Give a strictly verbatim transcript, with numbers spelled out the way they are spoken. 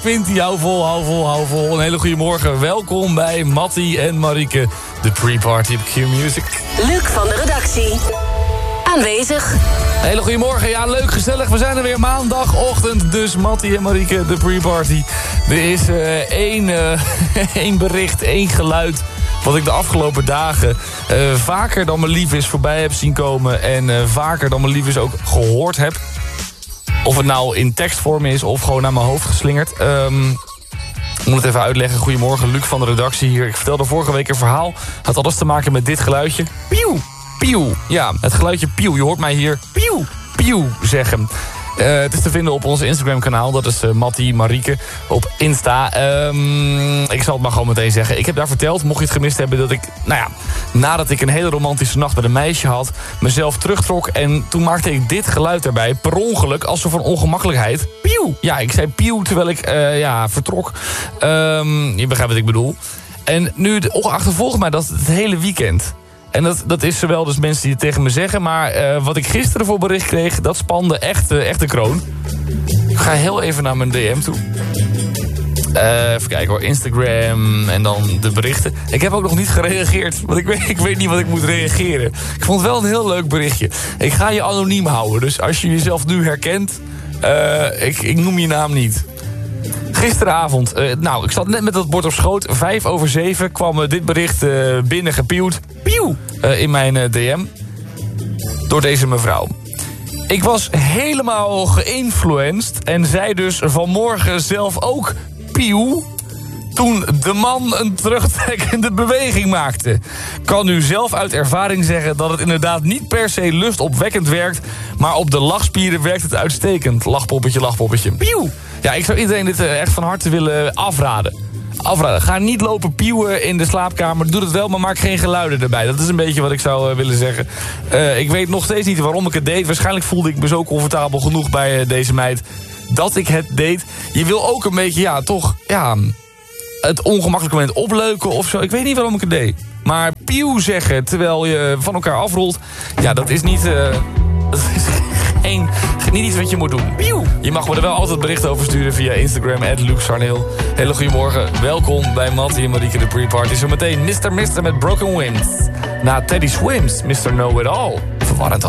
Quinty, hou vol, hou vol, hou vol. Een hele goede morgen. Welkom bij Mattie en Marieke, de pre-party op Q-Music. Luc van de redactie. Aanwezig. Een hele goede morgen. Ja, leuk, gezellig. We zijn er weer maandagochtend. Dus Mattie en Marieke, de pre-party. Er is uh, één, uh, één bericht, één geluid wat ik de afgelopen dagen uh, vaker dan mijn lief is voorbij heb zien komen. En uh, vaker dan mijn lief is ook gehoord heb. Of het nou in tekstvorm is of gewoon naar mijn hoofd geslingerd. Um, ik moet het even uitleggen. Goedemorgen, Luc van de redactie hier. Ik vertelde vorige week een verhaal. Had alles te maken met dit geluidje. Pieuw, pieuw. Ja, het geluidje pieuw. Je hoort mij hier pieuw, pieuw zeggen. Uh, het is te vinden op ons Instagram kanaal. Dat is uh, Mattie Marieke op Insta. Um, ik zal het maar gewoon meteen zeggen. Ik heb daar verteld, mocht je het gemist hebben, dat ik, nou ja, nadat ik een hele romantische nacht met een meisje had, mezelf terugtrok. En toen maakte ik dit geluid erbij, per ongeluk, als zo van ongemakkelijkheid. Pieuw! Ja, ik zei pieuw terwijl ik, uh, ja, vertrok. Um, je begrijpt wat ik bedoel. En nu achtervolgt mij dat het hele weekend. En dat, dat is zowel dus mensen die het tegen me zeggen, maar uh, wat ik gisteren voor bericht kreeg, dat spande echt, uh, echt de kroon. Ik ga heel even naar mijn D M toe. Uh, even kijken hoor, Instagram en dan de berichten. Ik heb ook nog niet gereageerd, want ik weet, ik weet niet wat ik moet reageren. Ik vond het wel een heel leuk berichtje. Ik ga je anoniem houden, dus als je jezelf nu herkent, uh, ik, ik noem je naam niet. Gisteravond, uh, nou, ik zat net met dat bord op schoot. Vijf over zeven kwam uh, dit bericht uh, binnen gepieuwd. Pieuw! Uh, in mijn uh, D M. Door deze mevrouw. Ik was helemaal geïnfluenced en zei dus vanmorgen zelf ook pieuw, toen de man een terugtrekkende beweging maakte. Kan u zelf uit ervaring zeggen dat het inderdaad niet per se lustopwekkend werkt, maar op de lachspieren werkt het uitstekend. Lachpoppetje, lachpoppetje. Pieuw! Ja, ik zou iedereen dit echt van harte willen afraden. Afraden. Ga niet lopen pieuwen in de slaapkamer. Doe het wel, maar maak geen geluiden erbij. Dat is een beetje wat ik zou uh, willen zeggen. Uh, ik weet nog steeds niet waarom ik het deed. Waarschijnlijk voelde ik me zo comfortabel genoeg bij uh, deze meid dat ik het deed. Je wil ook een beetje, ja, toch, ja, het ongemakkelijke moment opleuken of zo. Ik weet niet waarom ik het deed. Maar pieuw zeggen terwijl je van elkaar afrolt, ja, dat is niet, uh, dat is geen, niet iets wat je moet doen. Pieuw. Je mag me er wel altijd berichten over sturen via Instagram, at Luc Sarneel. Hele goedemorgen, welkom bij Mattie en Marieke de Pre-Party. Zometeen mister mister met Broken Wings. Na Teddy Swims, mister Know It All. Verwarrend.